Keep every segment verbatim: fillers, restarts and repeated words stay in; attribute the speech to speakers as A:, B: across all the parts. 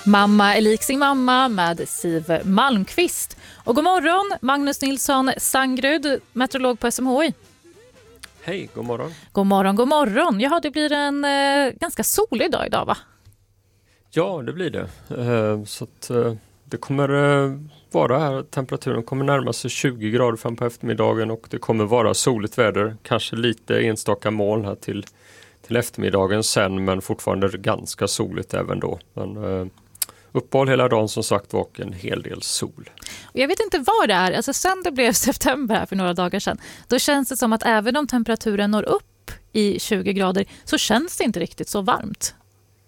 A: Mamma är lik sin mamma med Siv Malmqvist. Och god morgon, Magnus Nilsson Sangrud, meteorolog på S M H I.
B: Hej, god morgon.
A: God morgon, god morgon. Jaha, det blir en eh, ganska solig dag idag, va?
B: Ja, det blir det. Eh, så att, eh, det kommer eh, vara här. Temperaturen kommer närma sig tjugo grader fram på eftermiddagen och det kommer vara soligt väder. Kanske lite enstaka moln här till, till eftermiddagen sen, men fortfarande ganska soligt även då. Men, eh, uppehåll hela dagen som sagt och en hel del sol.
A: Jag vet inte vad det är. Alltså sen det blev september här för några dagar sedan, då känns det som att även om temperaturen når upp i tjugo grader så känns det inte riktigt så varmt.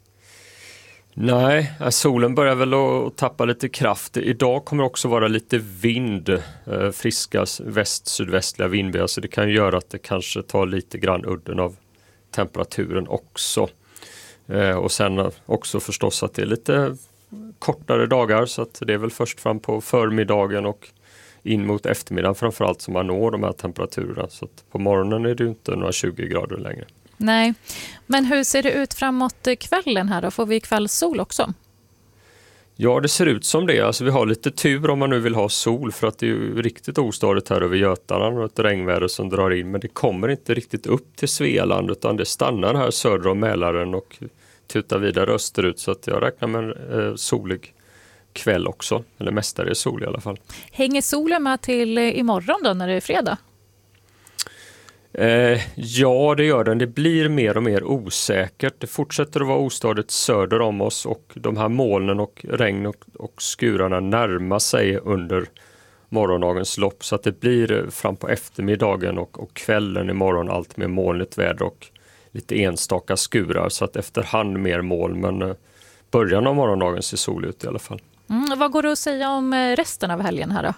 B: Nej, solen börjar väl att tappa lite kraft. Idag kommer det också vara lite vind, eh, friska väst-sydvästliga vindbyar, så det kan göra att det kanske tar lite grann udden av temperaturen också. Eh, och sen också förstås att det är lite kortare dagar, så att det är väl först fram på förmiddagen och in mot eftermiddagen framförallt som man når de här temperaturerna. Så att på morgonen är det ju inte några tjugo grader längre.
A: Nej, men hur ser det ut framåt kvällen här då? Får vi kvällssol också?
B: Ja, det ser ut som det. Alltså, vi har lite tur om man nu vill ha sol, för att det är ju riktigt ostadigt här över Götaland och ett regnväder som drar in. Men det kommer inte riktigt upp till Svealand utan det stannar här söder om Mälaren och tutar vidare österut. Så att jag räknar med en eh, solig kväll också. Eller mestadels sol i alla fall.
A: Hänger solen med till imorgon då när det är fredag?
B: Eh, ja, det gör den. Det blir mer och mer osäkert. Det fortsätter att vara ostadigt söder om oss och de här molnen och regn och, och skurarna närmar sig under morgondagens lopp. Så att det blir fram på eftermiddagen och, och kvällen imorgon allt med molnigt väder och lite enstaka skurar. Så att efterhand mer moln, men eh, början av morgondagen ser sol ut i alla fall.
A: Mm, vad går det att säga om resten av helgen här då?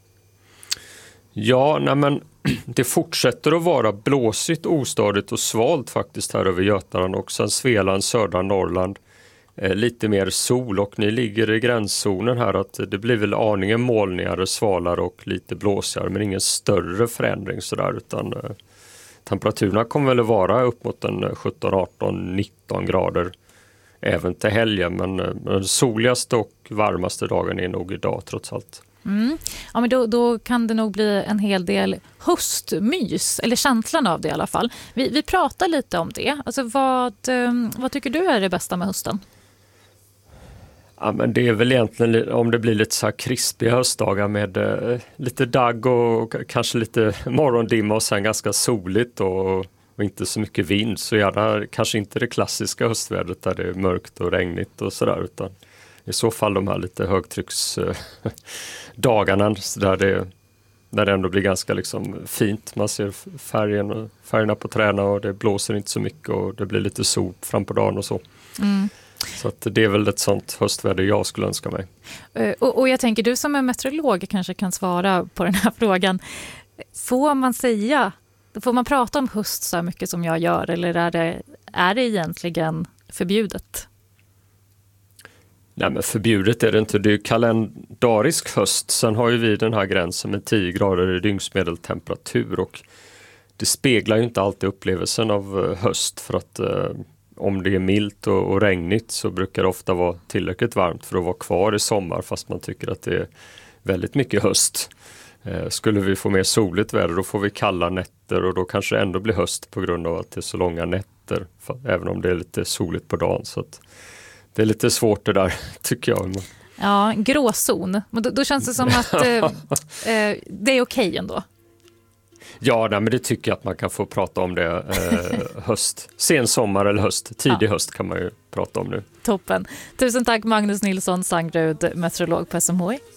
B: Ja, nej men det fortsätter att vara blåsigt, ostadigt och svalt faktiskt här över Götaland och sen Svealand, södra Norrland. Eh, lite mer sol och ni ligger i gränszonen här att det blir väl aningen molnigare, svalare och lite blåsigare, men ingen större förändring sådär, utan eh, temperaturerna kommer väl att vara upp mot en sjutton, arton, nitton grader även till helgen, men eh, den soligaste och varmaste dagen är nog idag trots allt.
A: Mm. Ja, men då, då kan det nog bli en hel del höstmys, eller känslan av det i alla fall. Vi, vi pratar lite om det. Alltså vad, vad tycker du är det bästa med hösten?
B: Ja, men det är väl egentligen om det blir lite så här krispiga höstdagar med eh, lite dagg och kanske lite morgondimma och sen ganska soligt och, och inte så mycket vind. Så gärna kanske inte det klassiska höstvädret där det är mörkt och regnigt och sådär, utan i så fall de här lite högtrycksdagarna där det, där det ändå blir ganska liksom fint. Man ser färgen och färgerna på träna och det blåser inte så mycket och det blir lite sol fram på dagen och så. Mm. Så att det är väl ett sånt höstväder jag skulle önska mig.
A: Och, och jag tänker, du som är meteorolog kanske kan svara på den här frågan. Får man säga, får man prata om höst så mycket som jag gör, eller är det, är det egentligen förbjudet?
B: Nej, men förbjudet är det inte. Det är ju kalendarisk höst. Sen har ju vi den här gränsen med tio grader i dygnsmedeltemperatur och det speglar ju inte alltid upplevelsen av höst, för att eh, om det är milt och, och regnigt så brukar det ofta vara tillräckligt varmt för att vara kvar i sommar fast man tycker att det är väldigt mycket höst. Eh, skulle vi få mer soligt väder då får vi kalla nätter och då kanske det ändå blir höst på grund av att det är så långa nätter, för, även om det är lite soligt på dagen, så att det är lite svårt det där, tycker jag.
A: Ja, gråzon. Men då, då känns det som att eh, eh, det är okej ändå.
B: Ja, nej, men det tycker jag att man kan få prata om det eh, höst. Sen sommar eller höst. Tidig ja. höst kan man ju prata om nu.
A: Toppen. Tusen tack Magnus Nilsson Sangrud, meteorolog på S M H I.